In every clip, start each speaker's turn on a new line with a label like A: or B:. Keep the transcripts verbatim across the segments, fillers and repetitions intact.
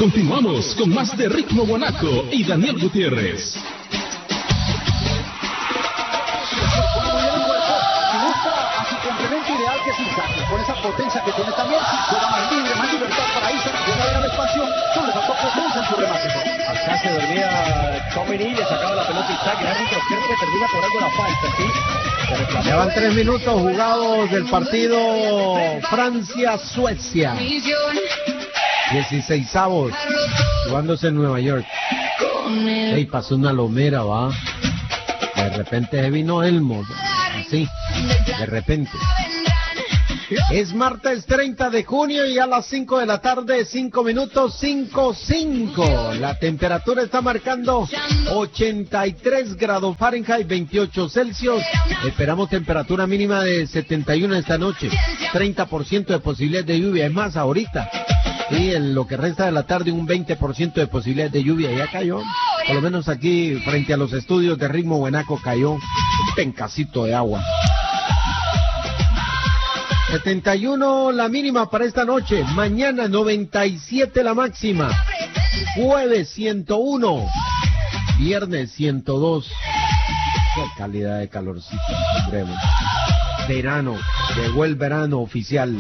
A: Continuamos con más de Ritmo Guanaco y Daniel Gutiérrez.
B: Ideal que es un saque, con esa potencia que tiene también, juega más libre, más libertad para irse, llega a la expansión, sobre la toca presencia en su remate.
C: Acá se dormía Chomini, le sacaba la pelota y saque, el árbitro creo que termina cobrando la falta, ¿sí?
D: Llevan tres minutos jugados del partido Francia-Suecia. dieciseisavos, jugándose en Nueva York. Ey, pasó una lomera, va. De repente se vino Elmo, así, de repente. Es martes treinta de junio y a las cinco de la tarde, cinco minutos, cinco cinco. La temperatura está marcando ochenta y tres grados Fahrenheit, veintiocho Celsius. Esperamos temperatura mínima de setenta y uno esta noche. treinta por ciento de posibilidad de lluvia. Es más, ahorita. Sí, en lo que resta de la tarde, un veinte por ciento de posibilidad de lluvia. Ya cayó. Por lo menos aquí, frente a los estudios de Ritmo Guanaco, cayó un pencacito de agua. setenta y uno la mínima para esta noche. Mañana noventa y siete la máxima. Jueves ciento uno. Viernes ciento dos. Qué calidad de calorcito. Extremo. Verano. Llegó el verano oficial.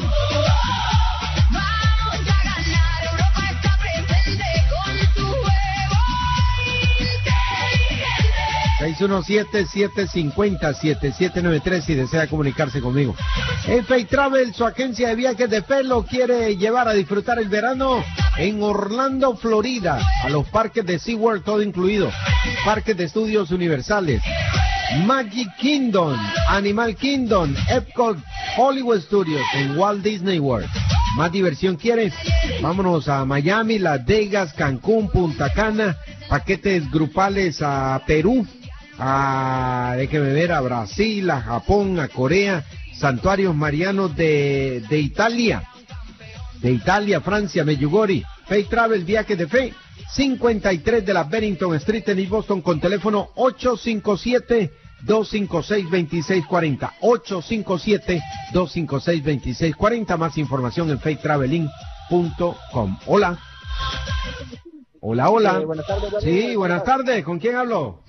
D: seis uno siete, siete cinco cero, siete siete nueve tres si desea comunicarse conmigo. F A Travel, su agencia de viajes de fe, lo quiere llevar a disfrutar el verano en Orlando, Florida, a los parques de SeaWorld, todo incluido, parques de estudios universales, Magic Kingdom, Animal Kingdom, Epcot, Hollywood Studios, en Walt Disney World. ¿Más diversión quieres? Vámonos a Miami, Las Vegas, Cancún, Punta Cana, paquetes grupales a Perú, a, déjeme ver, a Brasil, a Japón, a Corea, santuarios marianos de, de Italia, de Italia, Francia, Medjugorje. Fay Travel, viaje de fe, cincuenta y tres de la Bennington Street en East Boston, con teléfono ocho cinco siete, dos cinco seis, dos seis cuatro cero, ocho cinco siete, dos cinco seis, dos seis cuatro cero. Más información en fay traveling punto com. Hola. Hola, hola.
C: Eh, buenas tardes,
D: sí, buenas tardes. ¿Con quién hablo?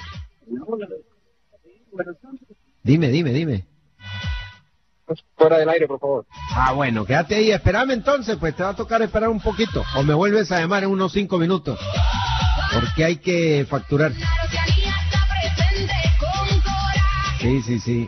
D: Dime, dime, dime.
C: Fuera del aire, por favor.
D: Ah, bueno, quédate ahí. Espérame entonces, pues te va a tocar esperar un poquito. O me vuelves a llamar en unos cinco minutos. Porque hay que facturar. Sí, sí, sí.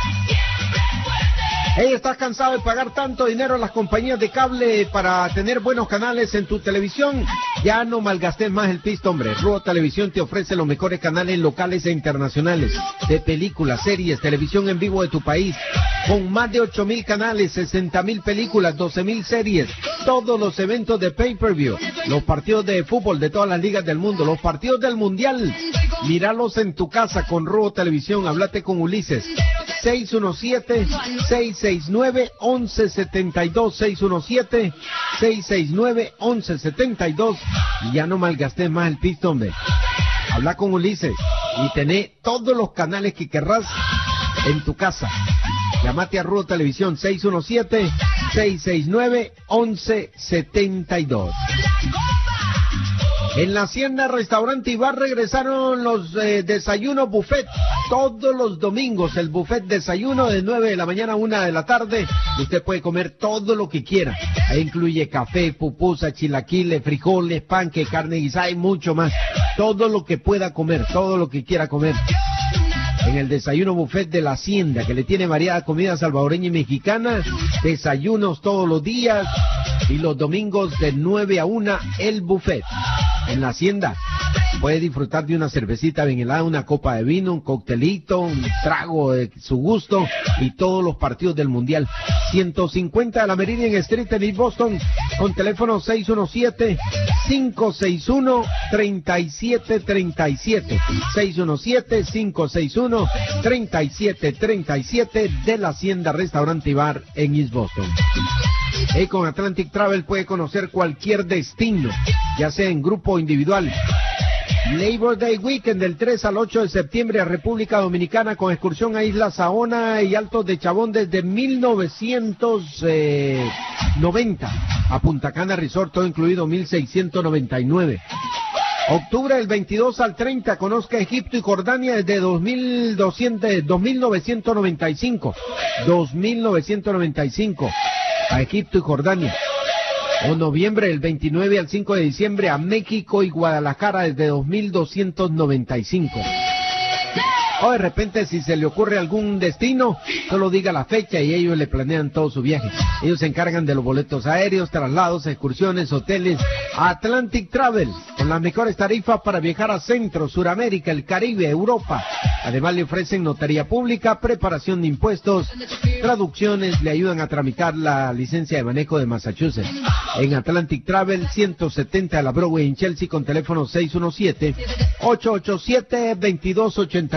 D: Hey, ¿estás cansado de pagar tanto dinero a las compañías de cable para tener buenos canales en tu televisión? Ya no malgastes más el pisto, hombre. Ruo Televisión te ofrece los mejores canales locales e internacionales de películas, series, televisión en vivo de tu país, con más de ocho mil canales, sesenta mil películas, doce mil series, todos los eventos de pay-per-view, los partidos de fútbol de todas las ligas del mundo, los partidos del mundial. Míralos en tu casa con Ruo Televisión. Háblate con Ulises. seis uno siete, seis seis nueve, once setenta y dos, seis uno siete, seis seis nueve, once setenta y dos. Y ya no malgastes más el pisto, hombre. Habla con Ulises y tené todos los canales que querrás en tu casa. Llámate a Ruo Televisión, seis uno siete, seis seis nueve, once setenta y dos. En la Hacienda Restaurante y Bar regresaron los eh, desayunos buffet. Todos los domingos el buffet desayuno de nueve de la mañana a una de la tarde. Usted puede comer todo lo que quiera. Ahí incluye café, pupusa, chilaquiles, frijoles, panque, carne guisada y mucho más. Todo lo que pueda comer, todo lo que quiera comer. En el desayuno buffet de la Hacienda, que le tiene variada comida salvadoreña y mexicana. Desayunos todos los días y los domingos de nueve a una el buffet. En la Hacienda puede disfrutar de una cervecita bien helada, una copa de vino, un coctelito, un trago de su gusto y todos los partidos del Mundial. ciento cincuenta de la Meridian Street en East Boston, con teléfono seis uno siete, cinco seis uno, tres siete tres siete. seis uno siete, cinco seis uno, tres siete tres siete de la Hacienda Restaurante y Bar en East Boston. Y con Atlantic Travel puede conocer cualquier destino, ya sea en grupo o individual. Labor Day Weekend del tres al ocho de septiembre a República Dominicana con excursión a Isla Saona y Altos de Chabón desde mil novecientos noventa a Punta Cana Resort, todo incluido mil seiscientos noventa y nueve. Octubre del veintidós al treinta, conozca Egipto y Jordania desde dos mil doscientos, dos mil novecientos noventa y cinco. dos mil novecientos noventa y cinco a Egipto y Jordania. O noviembre del veintinueve al cinco de diciembre a México y Guadalajara desde dos mil doscientos noventa y cinco. O de repente si se le ocurre algún destino, solo diga la fecha y ellos le planean todo su viaje. Ellos se encargan de los boletos aéreos, traslados, excursiones, hoteles. Atlantic Travel, con las mejores tarifas para viajar a Centro, Suramérica, el Caribe, Europa. Además le ofrecen notaría pública, preparación de impuestos, traducciones, le ayudan a tramitar la licencia de manejo de Massachusetts. En Atlantic Travel, ciento setenta de la Broadway en Chelsea, con teléfono seis uno siete, ocho ocho siete, dos dos ocho